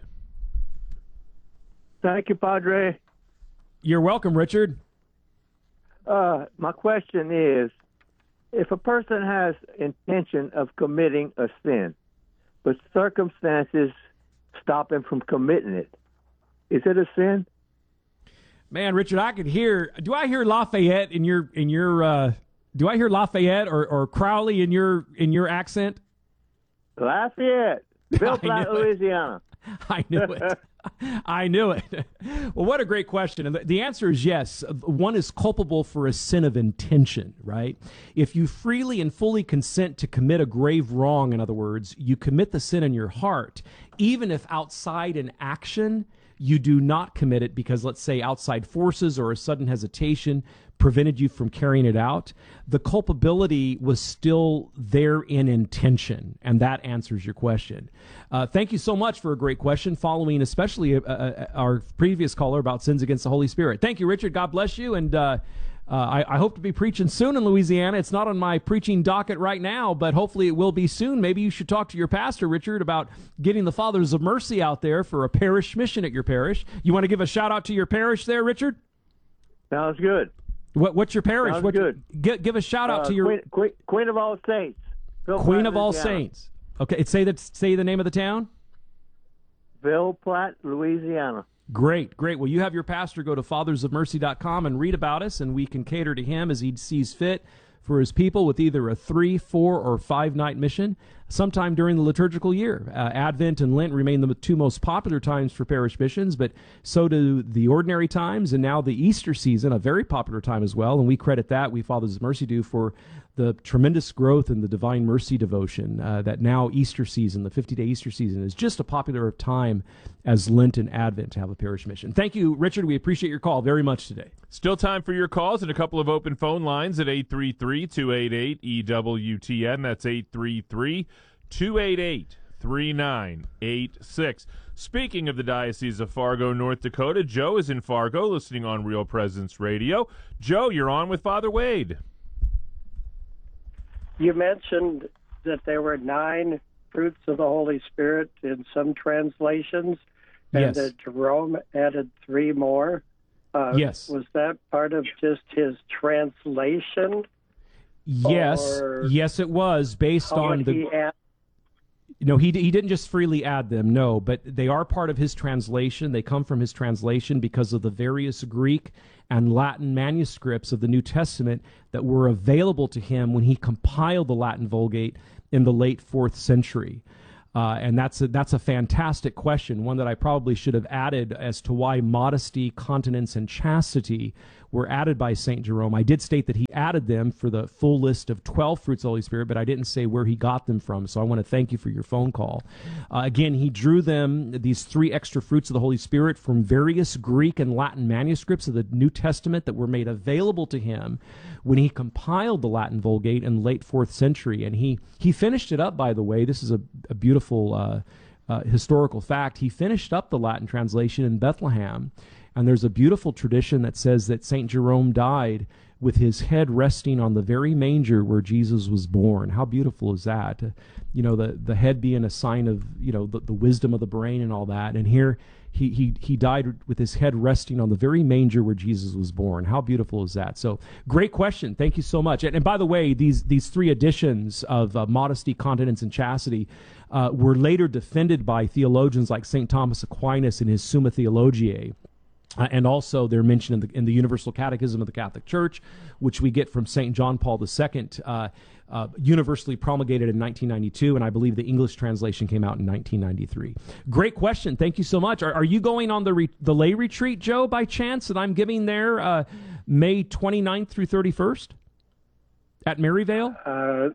Thank you, Padre. You're welcome, Richard. My question is, if a person has intention of committing a sin, but circumstances stop him from committing it, is it a sin? Man, Richard, I could hear. Do I hear Lafayette in your? Do I hear Lafayette or Crowley in your accent? Lafayette, Bill Platte, Louisiana. I knew it. I knew it. Well, what a great question. And the answer is yes. One is culpable for a sin of intention, right? If you freely and fully consent to commit a grave wrong, in other words, you commit the sin in your heart, even if outside an action you do not commit it because, let's say, outside forces or a sudden hesitation prevented you from carrying it out, the culpability was still there in intention, and that answers your question. Thank you so much for a great question, following especially our previous caller about sins against the Holy Spirit. Thank you, Richard. God bless you, and I hope to be preaching soon in Louisiana. It's not on my preaching docket right now, but hopefully it will be soon. Maybe you should talk to your pastor, Richard, about getting the Fathers of Mercy out there for a parish mission at your parish. You want to give a shout-out to your parish there, Richard? Sounds good. What's your parish? Sounds good. Give a shout-out to your... Queen of All Saints. Queen of All Saints. Okay, say the name of the town? Ville Platte, Louisiana. Great. Well, you have your pastor go to fathersofmercy.com and read about us, and we can cater to him as he sees fit for his people with either a 3, 4, or 5 night mission. sometime during the liturgical year. Advent and Lent remain the two most popular times for parish missions, but so do the ordinary times, and now the Easter season, a very popular time as well. And we credit that, we Fathers of Mercy do, for the tremendous growth in the Divine Mercy devotion, that now Easter season, the 50-day Easter season, is just a popular time as Lent and Advent to have a parish mission. Thank you, Richard. We appreciate your call very much today. Still time for your calls and a couple of open phone lines at 833-288-EWTN. That's 833-288-3986. Speaking of the Diocese of Fargo, North Dakota, Joe is in Fargo listening on Real Presence Radio. Joe, you're on with Father Wade. You mentioned that there were 9 fruits of the Holy Spirit in some translations, and Yes. that Jerome added 3 more. Yes. Was that part of just his translation? Yes, Or yes, it was based how on would the. he add? No, he didn't just freely add them, no, but they are part of his translation. They come from his translation because of the various Greek and Latin manuscripts of the New Testament that were available to him when he compiled the Latin Vulgate in the late 4th century. And that's a fantastic question, one that I probably should have added as to why modesty, continence, and chastity were added by St. Jerome. I did state that he added them for the full list of 12 fruits of the Holy Spirit, but I didn't say where he got them from, so I want to thank you for your phone call. Again, he drew them, these 3 extra fruits of the Holy Spirit, from various Greek and Latin manuscripts of the New Testament that were made available to him when he compiled the Latin Vulgate in the late 4th century. And he finished it up, by the way. This is a beautiful historical fact. He finished up the Latin translation in Bethlehem, and there's a beautiful tradition that says that St. Jerome died with his head resting on the very manger where Jesus was born. How beautiful is that? You know, the head being a sign of, you know, the wisdom of the brain and all that. And here he died with his head resting on the very manger where Jesus was born. How beautiful is that? So great question. Thank you so much. And by the way, these 3 editions of Modesty, Continence, and Chastity were later defended by theologians like St. Thomas Aquinas in his Summa Theologiae. And also they're mentioned in the Universal Catechism of the Catholic Church, which we get from St. John Paul II, universally promulgated in 1992, and I believe the English translation came out in 1993. Great question. Thank you so much. Are you going on the lay retreat, Joe, by chance, that I'm giving there May 29th through 31st at Maryvale?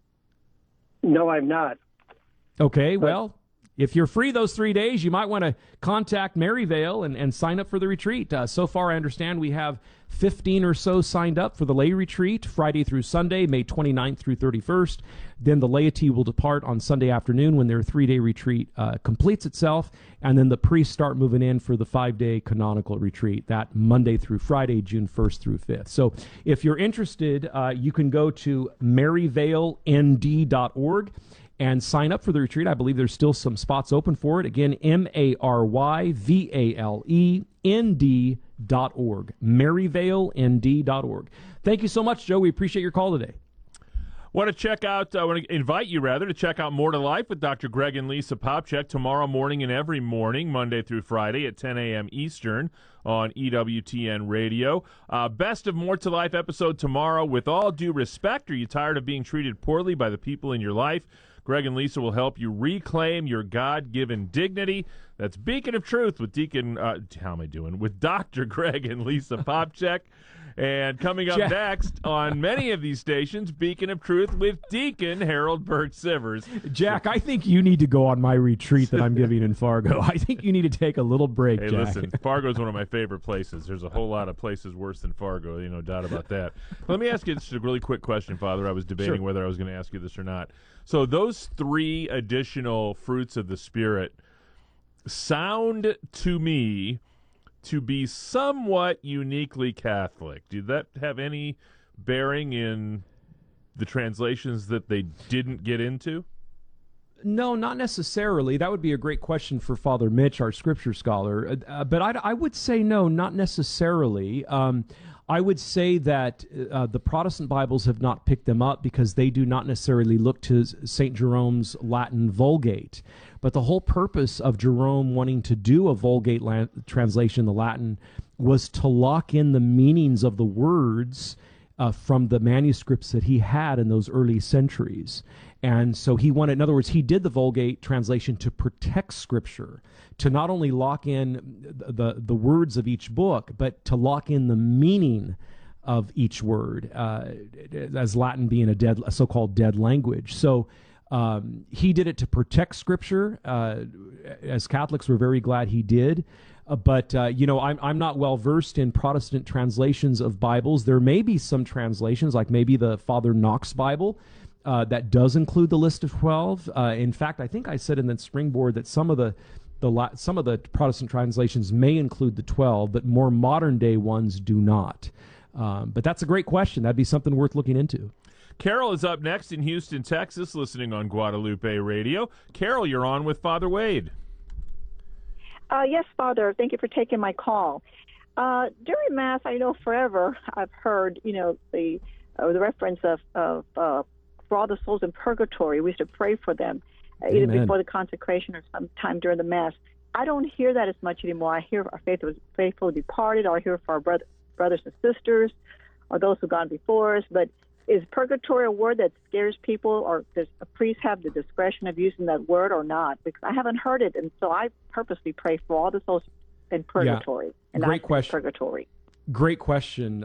No, I'm not. Okay, well, if you're free those 3 days, you might want to contact Maryvale and sign up for the retreat. So far, I understand we have 15 or so signed up for the lay retreat, Friday through Sunday, May 29th through 31st. Then the laity will depart on Sunday afternoon when their 3-day retreat completes itself, and then the priests start moving in for the 5-day canonical retreat, that Monday through Friday, June 1st through 5th. So if you're interested, you can go to maryvaleND.org and sign up for the retreat. I believe there's still some spots open for it. Again, MaryValeND.org. MaryValeND.org. Thank you so much, Joe. We appreciate your call today. I want to invite you to check out More to Life with Dr. Greg and Lisa Popcak tomorrow morning and every morning, Monday through Friday at 10 a.m. Eastern on EWTN Radio. Best of More to Life episode tomorrow. With all due respect, are you tired of being treated poorly by the people in your life? Greg and Lisa will help you reclaim your God-given dignity. That's Beacon of Truth with with Dr. Greg and Lisa Popcak. And coming up next on many of these stations, Beacon of Truth with Deacon Harold Burke-Sivers. Jack, I think you need to go on my retreat that I'm giving in Fargo. I think you need to take a little break, Hey, Jack. listen, Fargo is one of my favorite places. There's a whole lot of places worse than Fargo, no doubt about that. Let me ask you just a really quick question, Father. I was debating whether I was going to ask you this or not. So those 3 additional fruits of the Spirit sound to me to be somewhat uniquely Catholic. Did that have any bearing in the translations that they didn't get into? No, not necessarily. That would be a great question for Father Mitch, our scripture scholar. But I would say no, not necessarily. I would say that the Protestant Bibles have not picked them up because they do not necessarily look to St. Jerome's Latin Vulgate. But the whole purpose of Jerome wanting to do a Vulgate translation in the Latin was to lock in the meanings of the words from the manuscripts that he had in those early centuries. And so he wanted, in other words, he did the Vulgate translation to protect Scripture, to not only lock in the words of each book, but to lock in the meaning of each word, as Latin being a so-called dead language. So he did it to protect Scripture. As Catholics, we're very glad he did. But I'm not well versed in Protestant translations of Bibles. There may be some translations, like maybe the Father Knox Bible, that does include the list of 12. In fact, I think I said in the springboard that some of the Protestant translations may include the 12, but more modern day ones do not. But that's a great question. That'd be something worth looking into. Carol is up next in Houston, Texas, listening on Guadalupe Radio. Carol, you're on with Father Wade. Yes, Father. Thank you for taking my call. During Mass, I know forever I've heard, the reference of for all the souls in purgatory. We used to pray for them, either before the consecration or sometime during the Mass. I don't hear that as much anymore. I hear our faithful departed, or I hear for our brothers and sisters, or those who've gone before us. But is purgatory a word that scares people, or does a priest have the discretion of using that word or not? Because I haven't heard it, and so I purposely pray for all the souls in purgatory. And great question. Purgatory. Great question,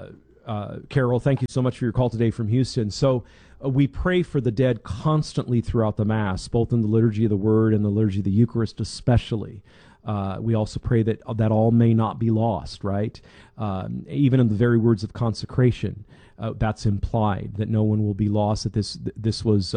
Carol. Thank you so much for your call today from Houston. So we pray for the dead constantly throughout the Mass, both in the liturgy of the Word and the liturgy of the Eucharist especially. We also pray that all may not be lost, right? Even in the very words of consecration, that's implied, that no one will be lost, that this was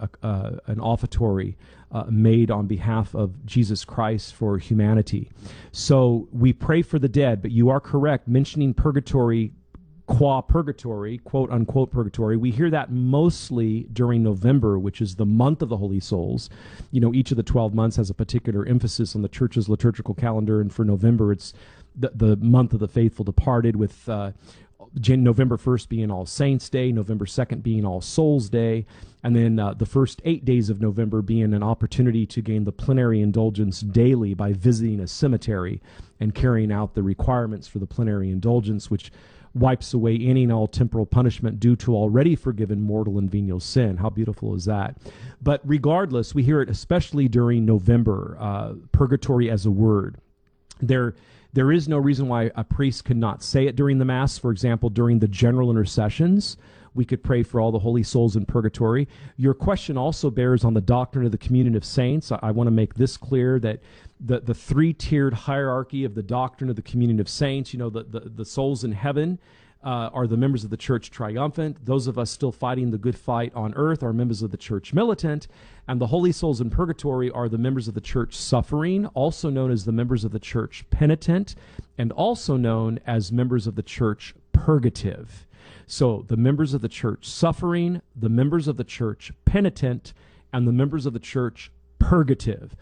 an offertory made on behalf of Jesus Christ for humanity. So we pray for the dead, but you are correct, mentioning purgatory, qua purgatory, quote unquote purgatory. We hear that mostly during November, which is the month of the Holy Souls. Each of the 12 months has a particular emphasis on the Church's liturgical calendar, and for November, it's the month of the faithful departed, with November 1st being All Saints' Day, November 2nd being All Souls' Day, and then the first 8 days of November being an opportunity to gain the plenary indulgence daily by visiting a cemetery and carrying out the requirements for the plenary indulgence, which wipes away any and all temporal punishment due to already forgiven mortal and venial sin. How beautiful is that? But regardless, we hear it especially during November, purgatory as a word. There is no reason why a priest could not say it during the Mass. For example, during the general intercessions, we could pray for all the holy souls in purgatory. Your question also bears on the doctrine of the communion of saints. I want to make this clear, that the three-tiered hierarchy of the doctrine of the communion of saints, the souls in heaven are the members of the church triumphant. Those of us still fighting the good fight on earth are members of the church militant. And the holy souls in purgatory are the members of the church suffering, also known as the members of the church penitent, and also known as members of the church purgative. So the members of the church suffering, the members of the church penitent, and the members of the church purgative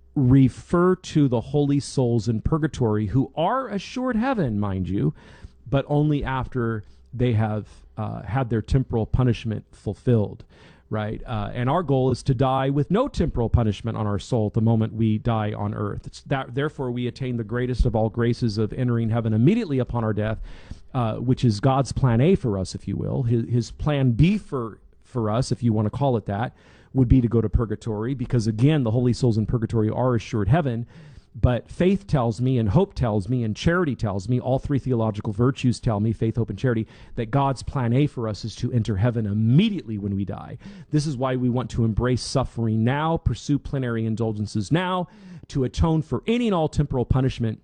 refer to the holy souls in purgatory, who are assured heaven, mind you, but only after they have had their temporal punishment fulfilled, right? And our goal is to die with no temporal punishment on our soul at the moment we die on earth. Therefore, we attain the greatest of all graces of entering heaven immediately upon our death, which is God's plan A for us, if you will. His plan B for us, if you want to call it that, would be to go to purgatory, because again, the holy souls in purgatory are assured heaven. But faith tells me, and hope tells me, and charity tells me, all three theological virtues tell me, faith, hope, and charity, that God's plan A for us is to enter heaven immediately when we die. This is why we want to embrace suffering now, pursue plenary indulgences now, to atone for any and all temporal punishment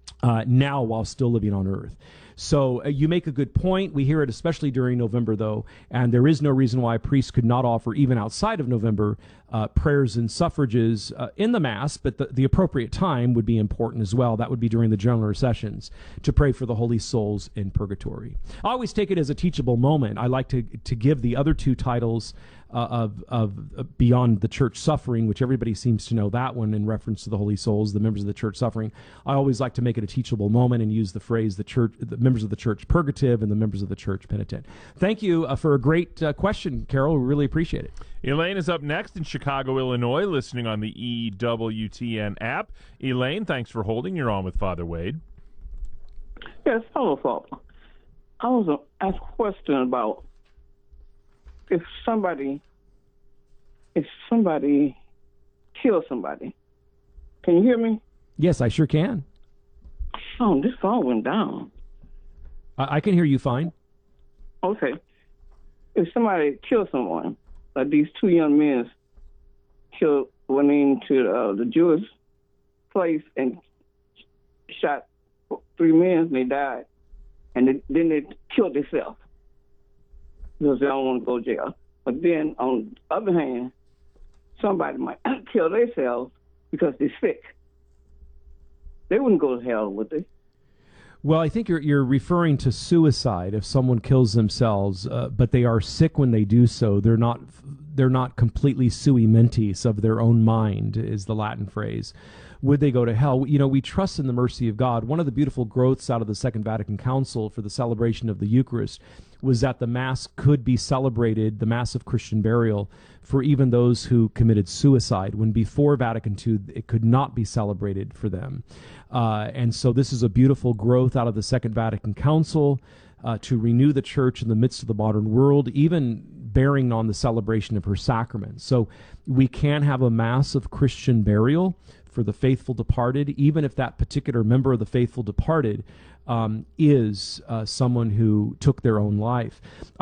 now while still living on earth. So you make a good point. We hear it especially during November, though, and there is no reason why a priest could not offer, even outside of November, prayers and suffrages in the Mass, but the appropriate time would be important as well. That would be during the general intercessions, to pray for the holy souls in purgatory. I always take it as a teachable moment. I like to give the other two titles of beyond the church suffering, which everybody seems to know that one in reference to the holy souls, the members of the church suffering. I always like to make it a teachable moment and use the phrase the members of the church purgative and the members of the church penitent. Thank you for a great question, Carol. We really appreciate it. Elaine is up next in Chicago, Illinois, listening on the EWTN app. Elaine, thanks for holding. You're on with Father Wade. Yes, hello, Father. I was ask a question about if somebody kills somebody. Can you hear me? Yes, I sure can. Oh, this phone went down. I can hear you fine. Okay. If somebody kills someone, like these two young men went into the Jewish place and shot 3 men and they died. And then they killed themselves because they don't want to go to jail. But then, on the other hand, somebody might kill themselves because they're sick. They wouldn't go to hell, would they? Well, I think you're referring to suicide. If someone kills themselves, but they are sick when they do so, they're not completely sui mentis of their own mind, is the Latin phrase. Would they go to hell? You know, we trust in the mercy of God. One of the beautiful growths out of the Second Vatican Council for the celebration of the Eucharist was that the Mass could be celebrated, the Mass of Christian burial, for even those who committed suicide, when before Vatican II it could not be celebrated for them. And so this is a beautiful growth out of the Second Vatican Council to renew the Church in the midst of the modern world, even bearing on the celebration of her sacraments. So we can have a Mass of Christian burial for the faithful departed, even if that particular member of the faithful departed is someone who took their own life.